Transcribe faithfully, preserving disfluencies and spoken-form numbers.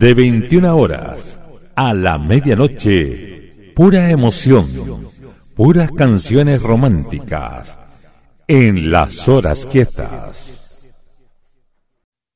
de veintiuna horas a la medianoche, pura emoción, puras canciones románticas en Las Horas Quietas.